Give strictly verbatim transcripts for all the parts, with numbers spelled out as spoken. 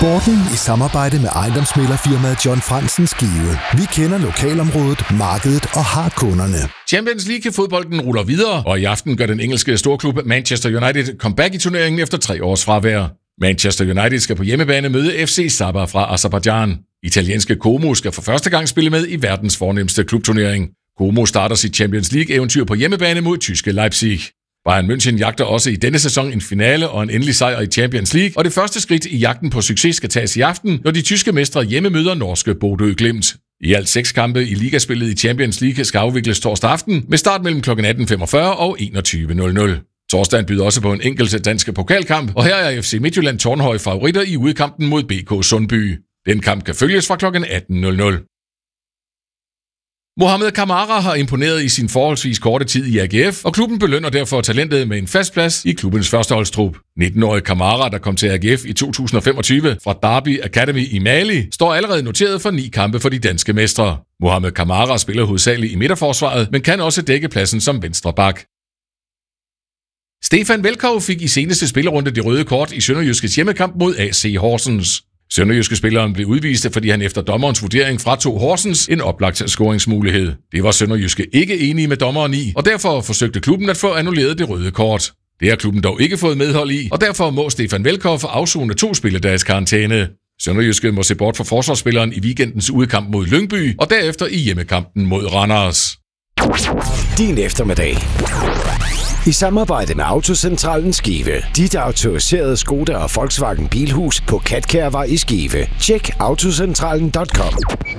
Sporten i samarbejde med ejendomsmæglerfirmaet John Fransen Skive. Vi kender lokalområdet, markedet og har kunderne. Champions League-fodbolden ruller videre, og i aften gør den engelske storklub Manchester United comeback i turneringen efter tre års fravær. Manchester United skal på hjemmebane møde F C Sabah fra Aserbajdsjan. Italienske Como skal for første gang spille med i verdens fornemste klubturnering. Como starter sit Champions League-eventyr på hjemmebane mod tyske Leipzig. Bayern München jagter også i denne sæson en finale og en endelig sejr i Champions League, og det første skridt i jagten på succes skal tages i aften, når de tyske mestre hjemme møder norske Bodø Glimt. I alt seks kampe i ligaspillet i Champions League skal afvikles torsdag aften med start mellem klokken atten femogfyrre og enogtyve nul nul. Torsdagen byder også på en enkelt dansk pokalkamp, og her er F C Midtjylland Tornhøj favoritter i udkampen mod B K Sundby. Den kamp kan følges fra klokken atten nul nul. Mohamed Kamara har imponeret i sin forholdsvis korte tid i A G F, og klubben belønner derfor talentet med en fast plads i klubbens førsteholdstrup. nitten-årige Kamara, der kom til A G F i to tusind og femogtyve fra Derby Academy i Mali, står allerede noteret for ni kampe for de danske mestre. Mohamed Kamara spiller hovedsageligt i midterforsvaret, men kan også dække pladsen som venstre bak. Stefan Velkov fik i seneste spillerunde det røde kort i Sønderjyskes hjemmekamp mod A C Horsens. Sønderjyske spilleren blev udvist, fordi han efter dommerens vurdering fratog Horsens en oplagt scoringsmulighed. Det var Sønderjyske ikke enige med dommeren i, og derfor forsøgte klubben at få annulleret det røde kort. Det har klubben dog ikke fået medhold i, og derfor må Stefan Velkov få afsone to spilledages karantæne. Sønderjyske må se bort fra forsvarsspilleren i weekendens udkamp mod Lyngby, og derefter i hjemmekampen mod Randers. Din eftermiddag. I samarbejde med Autocentralen Skive. Dit autoriserede Skoda og Volkswagen Bilhus på Katkærvej i Skive. Tjek autocentralen punktum com.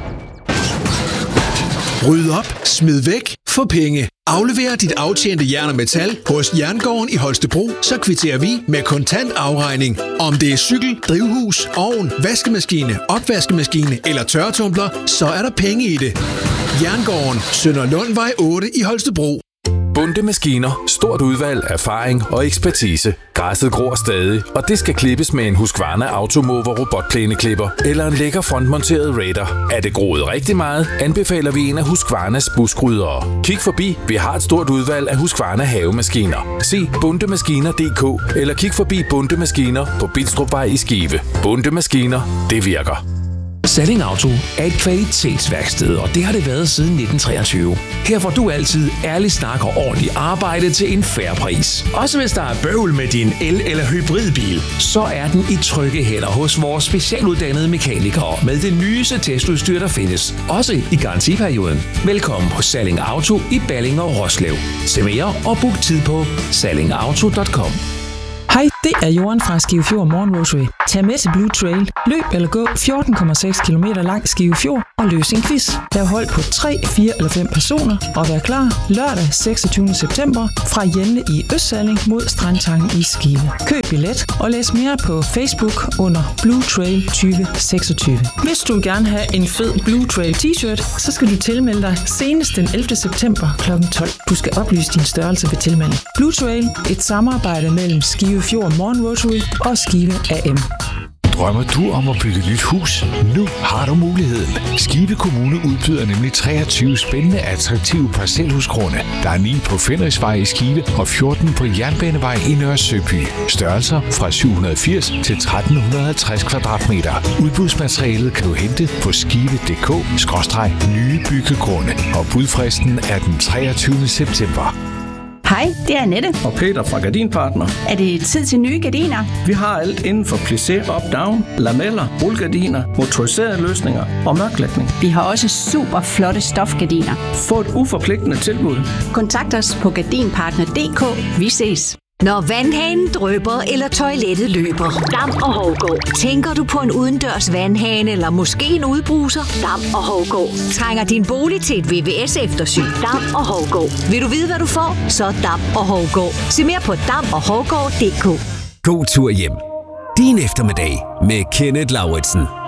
Ryd op, smid væk, få penge. Aflever dit aftjente jern og metal hos Jerngården i Holstebro, så kvitterer vi med kontant afregning. Om det er cykel, drivhus, ovn, vaskemaskine, opvaskemaskine eller tørretumbler, så er der penge i det. Jerngården, Sønderlundvej otte i Holstebro. Bunde Maskiner. Stort udvalg, erfaring og ekspertise. Græsset gror stadig, og det skal klippes med en Husqvarna Automower robotplæneklipper eller en lækker frontmonteret Raider. Er det groet rigtig meget, anbefaler vi en af Husqvarnas buskryddere. Kig forbi, vi har et stort udvalg af Husqvarna havemaskiner. Se bundemaskiner punktum d k eller kig forbi Bunde Maskiner på Bidstrupvej i Skive. Bunde Maskiner, det virker. Salling Auto er et kvalitetsværksted, og det har det været siden nitten treogtyve. Her får du altid ærlig snak og ordentligt arbejde til en fair pris. Også hvis der er bøvl med din el- eller hybridbil, så er den i trygge hænder hos vores specialuddannede mekanikere med det nyeste testudstyr, der findes. Også i garantiperioden. Velkommen på Salling Auto i Balling og Roslev. Se mere og book tid på salling auto punktum com. Hej, det er Johan fra Skive Fjord Morgen Rosary. Tag med til Blue Trail. Løb eller gå fjorten komma seks kilometer langs Skive Fjord og løs en quiz. Lav hold på tre, fire eller fem personer og vær klar lørdag seksogtyvende september fra Jenne i Østsalling mod Strandtangen i Skive. Køb billet og læs mere på Facebook under Blue Trail tyve seksogtyve. Hvis du vil gerne have en fed Blue Trail t-shirt, så skal du tilmelde dig senest den ellevte september klokken tolv. Du skal oplyse din størrelse ved tilmelding. Blue Trail, et samarbejde mellem Skive Fjord Morgen Rotary og Skive A M. Drømmer du om at bygge et nyt hus? Nu har du muligheden. Skive Kommune udbyder nemlig treogtyve spændende, attraktive parcelhusgrunde. Der er ni på Fenriksvej i Skive og fjorten på Jernbanevej i Nørre Søby. Størrelser fra syv hundrede og firs til tretten halvtreds kvadratmeter. Udbudsmaterialet kan du hente på skive punktum d k skråstreg nye byggegrunde. Og budfristen er den treogtyvende september. Hej, det er Annette og Peter fra Gardinpartner. Er det tid til nye gardiner? Vi har alt inden for plissé, up-down, lameller, rullegardiner, motoriserede løsninger og mørklægning. Vi har også super flotte stofgardiner. Få et uforpligtende tilbud. Kontakt os på gardinpartner punktum d k. Vi ses. Når vandhanen drypper eller toilettet løber. Dam og Hovgård. Tænker du på en udendørs vandhane eller måske en udbruser? Dam og Hovgård. Trænger din bolig til et V V S-eftersyn? Dam og Hovgård. Vil du vide, hvad du får? Så Dam og Hovgård. Se mere på dam og hovgård punktum d k. God tur hjem. Din eftermiddag med Kenneth Lauritsen.